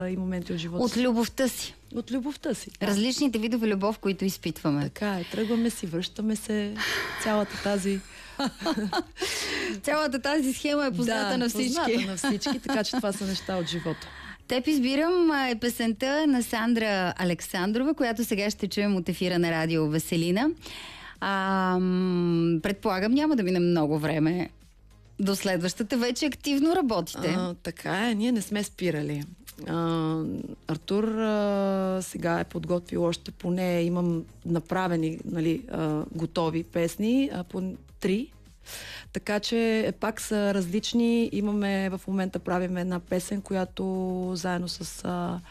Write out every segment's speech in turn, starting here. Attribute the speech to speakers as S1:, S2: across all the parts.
S1: и моменти от живота
S2: От любовта си.
S1: От любовта си. Да.
S2: Различните видове любов, които изпитваме.
S1: Така е, тръгваме си, връщаме се, цялата тази...
S2: Цялата тази схема е позната на всички.
S1: Позната на всички, така че това са неща от живота.
S2: Теб избирам е песента на Сандра Александрова, която сега ще чуем от ефира на радио Веселина. Предполагам, няма да мине много време до следващата. Вече активно работите.
S1: Така е, ние не сме спирали. Артур сега е подготвил още поне, имам направени, нали, готови песни, по 3. Така че пак са различни. Имаме, в момента правим една песен, която заедно с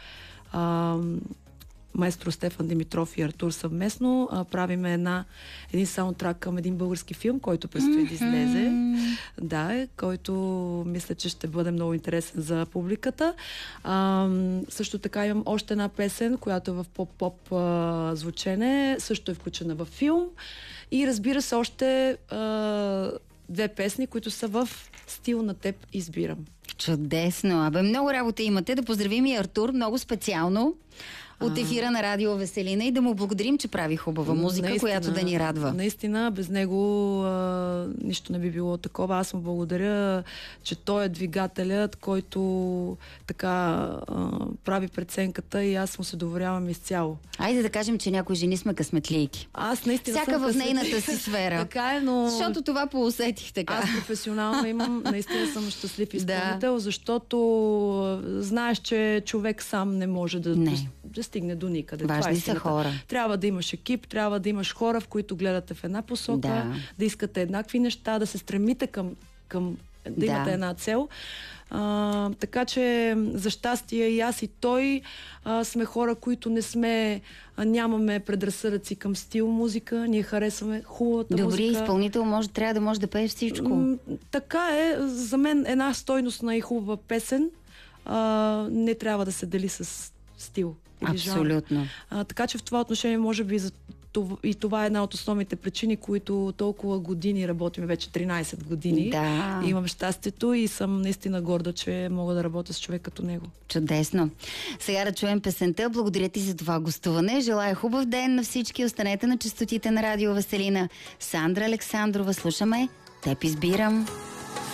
S1: маестро Стефан Димитров и Артур съвместно правим един саундтрак към един български филм, който предстои да излезе. Да, който мисля, че ще бъде много интересен за публиката. Също така имам още една песен, която е в поп-поп звучене, също е включена във филм. И разбира се, още 2 песни, които са в стил на теб избирам.
S2: Чудесно! Абе, много работа имате. Да поздравим и Артур много специално от ефира на радио Веселина и да му благодарим, че прави хубава музика, наистина, която да ни радва.
S1: Наистина, без него нищо не би било такова. Аз му благодаря, че той е двигателят, който така прави преценката и аз му се доверявам изцяло.
S2: Айде да кажем, че някои жени сме късметлийки.
S1: Аз наистина
S2: всяка в нейната си сфера.
S1: Така е, но...
S2: Защото това поусетих така.
S1: Аз професионално имам, наистина съм щастлив изпълнител, защото знаеш, че човек сам не може да стигне до никъде.
S2: Важни са хора.
S1: Трябва да имаш екип, трябва да имаш хора, в които гледате в една посока, да искате еднакви неща, да се стремите към да имате една цел. Така че за щастие и аз и той сме хора, които нямаме предразсъдъци към стил музика, ние харесваме хубавата музика.
S2: Добри изпълнител трябва да може да пее всичко.
S1: Така е, за мен една стойностна и хубава песен не трябва да се дели с стил.
S2: Абсолютно.
S1: Така че в това отношение може би и това е една от основните причини, които толкова години работим, вече 13 години.
S2: Да.
S1: Имам щастието и съм наистина горда, че мога да работя с човек като него.
S2: Чудесно. Сега да чуем песента. Благодаря ти за това гостуване. Желая хубав ден на всички. Останете на честотите на радио Веселина. Сандра Александрова, слушаме. Теб избирам.